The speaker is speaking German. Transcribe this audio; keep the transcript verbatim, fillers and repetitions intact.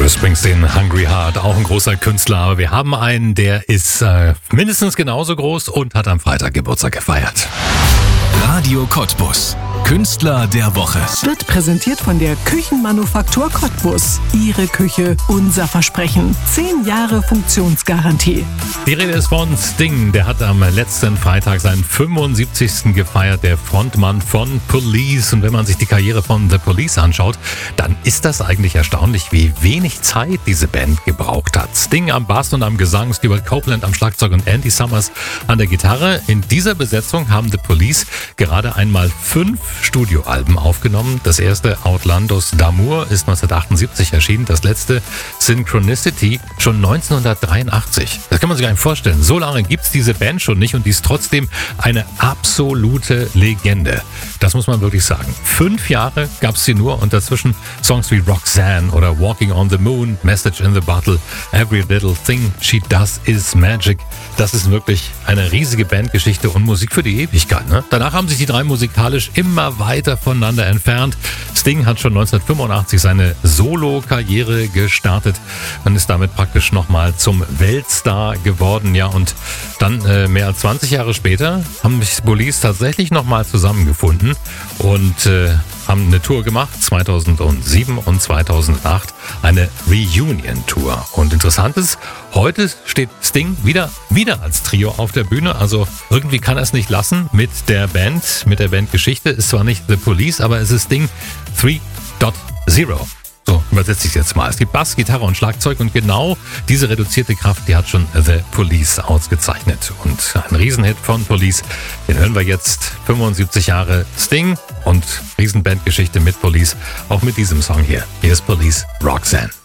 Bruce Springsteen, Hungry Heart, auch ein großer Künstler. Aber wir haben einen, der ist äh, mindestens genauso groß und hat am Freitag Geburtstag gefeiert. Radio Cottbus. Künstler der Woche. Wird präsentiert von der Küchenmanufaktur Cottbus. Ihre Küche, unser Versprechen. Zehn Jahre Funktionsgarantie. Die Rede ist von Sting. Der hat am letzten Freitag seinen fünfundsiebzigsten gefeiert. Der Frontmann von Police. Und wenn man sich die Karriere von The Police anschaut, dann ist das eigentlich erstaunlich, wie wenig Zeit diese Band gebraucht hat. Sting am Bass und am Gesang, Stuart Copeland am Schlagzeug und Andy Summers an der Gitarre. In dieser Besetzung haben The Police gerade einmal fünf Studioalben aufgenommen. Das erste Outlandos d'Amour ist neunzehnhundertachtundsiebzig erschienen, das letzte Synchronicity schon neunzehnhundertdreiundachtzig. Das kann man sich gar nicht vorstellen. So lange gibt es diese Band schon nicht und die ist trotzdem eine absolute Legende. Das muss man wirklich sagen. Fünf Jahre gab es sie nur und dazwischen Songs wie Roxanne oder Walking on the Moon, Message in the Bottle, Every Little Thing She Does Is Magic. Das ist wirklich eine riesige Bandgeschichte und Musik für die Ewigkeit. Ne? Danach haben sich die drei musikalisch immer weiter voneinander entfernt. Sting hat schon neunzehnhundertfünfundachtzig seine Solo-Karriere gestartet und ist damit praktisch nochmal zum Weltstar geworden. Ja, und dann äh, mehr als zwanzig Jahre später haben sich Police tatsächlich nochmal zusammengefunden und äh, haben eine Tour gemacht, zweitausendsieben und zweitausendacht, eine Reunion-Tour. Und interessant ist, heute steht Sting wieder, wieder als Trio auf der Bühne. Also irgendwie kann er es nicht lassen mit der Band, mit der Bandgeschichte. Ist zwar nicht The Police, aber es ist Sting drei Punkt null. So, übersetze ich es jetzt mal. Es gibt Bass, Gitarre und Schlagzeug und genau diese reduzierte Kraft, die hat schon The Police ausgezeichnet. Und ein Riesenhit von Police, den hören wir jetzt. fünfundsiebzig Jahre Sting und Riesenbandgeschichte mit Police, auch mit diesem Song hier. Hier ist Police, Roxanne.